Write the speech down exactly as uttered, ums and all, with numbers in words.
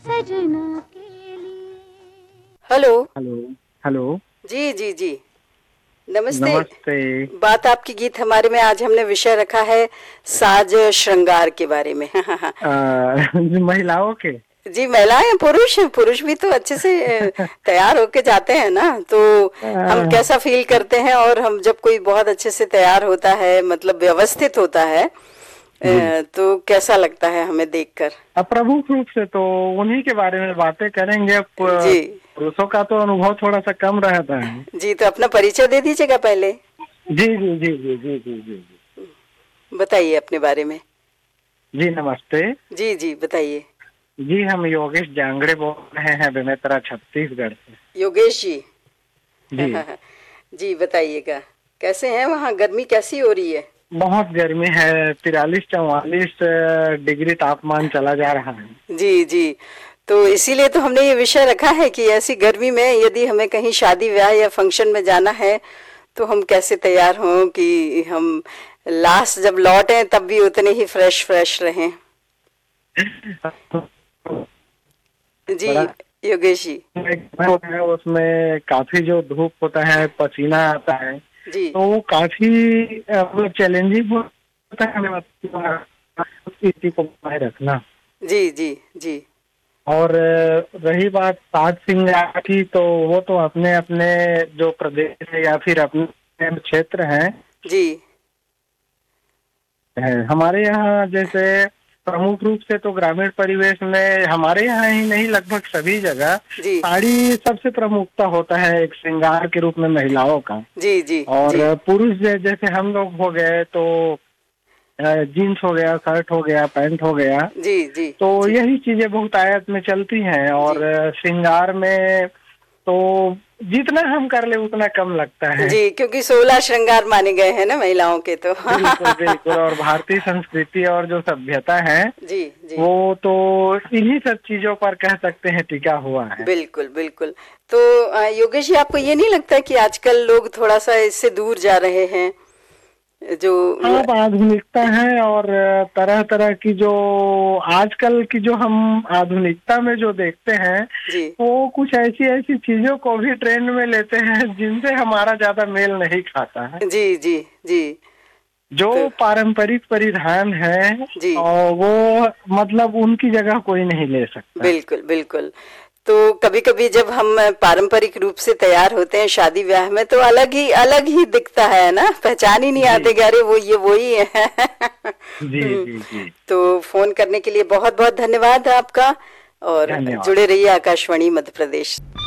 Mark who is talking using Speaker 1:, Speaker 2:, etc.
Speaker 1: सजना के लिए।
Speaker 2: हेलो।
Speaker 3: हेलो। हेलो।
Speaker 2: जी जी जी, नमस्ते।
Speaker 3: नमस्ते।
Speaker 2: बात आपकी गीत हमारे में। आज हमने विषय रखा है साज श्रृंगार के बारे में।
Speaker 3: आ, महिलाओं के।
Speaker 2: जी, महिलाएं पुरुष पुरुष भी तो अच्छे से तैयार होके जाते हैं ना, तो हम
Speaker 3: आ,
Speaker 2: कैसा फील करते हैं। और हम जब कोई बहुत अच्छे से तैयार होता है, मतलब व्यवस्थित होता है,
Speaker 3: जी।
Speaker 2: तो कैसा लगता है हमें देखकर।
Speaker 3: अब प्रमुख रूप से तो उन्हीं के बारे में बातें करेंगे। अब
Speaker 2: जी
Speaker 3: पुरुषों का तो अनुभव थोड़ा सा कम रहता है।
Speaker 2: जी, तो अपना परिचय दे दीजिएगा पहले।
Speaker 3: जी जी जी जी जी जी जी जी।
Speaker 2: बताइए अपने बारे में।
Speaker 3: जी नमस्ते।
Speaker 2: जी जी, बताइए।
Speaker 3: जी हम योगेश जांगड़े बोल रहे हैं, बेमेतरा छत्तीसगढ़ से।
Speaker 2: योगेश जी।
Speaker 3: जी।
Speaker 2: जी बताइएगा, कैसे हैं वहाँ, गर्मी कैसी हो रही है।
Speaker 3: बहुत गर्मी है, तिरालीस चौवालीस डिग्री तापमान चला जा रहा है।
Speaker 2: जी जी, तो इसीलिए तो हमने ये विषय रखा है कि ऐसी गर्मी में यदि हमें कहीं शादी ब्याह या फंक्शन में जाना है तो हम कैसे तैयार हों कि हम लास्ट जब लौटें तब भी उतने ही फ्रेश फ्रेश रहें। जी
Speaker 3: बड़ा
Speaker 2: योगेश जी।
Speaker 3: होता है, उसमें काफी जो धूप होता है, पसीना आता है,
Speaker 2: जी
Speaker 3: तो वो काफी चैलेंजिंग होता है स्थिति को बनाए रखना।
Speaker 2: जी जी जी।
Speaker 3: और रही बात साज श्रृंगार की, तो वो तो अपने अपने जो प्रदेश है या फिर अपने क्षेत्र हैं
Speaker 2: जी
Speaker 3: है। हमारे यहाँ जैसे प्रमुख रूप से तो ग्रामीण परिवेश में, हमारे यहाँ ही नहीं लगभग सभी जगह
Speaker 2: जी
Speaker 3: साड़ी सबसे प्रमुखता होता है एक श्रृंगार के रूप में महिलाओं का।
Speaker 2: जी जी
Speaker 3: और
Speaker 2: जी
Speaker 3: पुरुष जैसे हम लोग हो गए तो जीन्स हो गया, शर्ट हो गया, पैंट हो गया,
Speaker 2: जी जी
Speaker 3: तो
Speaker 2: जी
Speaker 3: यही चीजें बहुत आयत में चलती हैं। और
Speaker 2: जी
Speaker 3: श्रृंगार में तो जितना हम कर ले उतना कम लगता है।
Speaker 2: जी, क्योंकि सोलह श्रृंगार माने गए हैं ना महिलाओं के तो।
Speaker 3: बिल्कुल बिल्कुल। और भारतीय संस्कृति और जो सभ्यता है
Speaker 2: जी जी,
Speaker 3: वो तो इन्हीं सब चीजों पर कह सकते हैं टिका हुआ है।
Speaker 2: बिल्कुल बिल्कुल। तो अ, योगेश जी, आपको ये नहीं लगता कि आजकल लोग थोड़ा सा इससे दूर जा रहे हैं जो।
Speaker 3: अब आधुनिकता है, और तरह तरह की जो आजकल की जो हम आधुनिकता में जो देखते हैं,
Speaker 2: जी
Speaker 3: वो कुछ ऐसी ऐसी चीजों को भी ट्रेंड में लेते हैं जिनसे हमारा ज्यादा मेल नहीं खाता है।
Speaker 2: जी जी जी,
Speaker 3: जो
Speaker 2: तो
Speaker 3: पारंपरिक परिधान है
Speaker 2: जी
Speaker 3: और वो मतलब उनकी जगह कोई नहीं ले सकता।
Speaker 2: बिल्कुल बिल्कुल। तो कभी कभी जब हम पारंपरिक रूप से तैयार होते हैं शादी ब्याह में, तो अलग ही अलग ही दिखता है ना, पहचान ही नहीं
Speaker 3: जी
Speaker 2: आते कि अरे वो ये वही है।
Speaker 3: जी
Speaker 2: हम्म,
Speaker 3: जी जी।
Speaker 2: तो फोन करने के लिए बहुत बहुत धन्यवाद आपका। और
Speaker 3: धन्यवाद।
Speaker 2: जुड़े रहिए आकाशवाणी मध्य प्रदेश।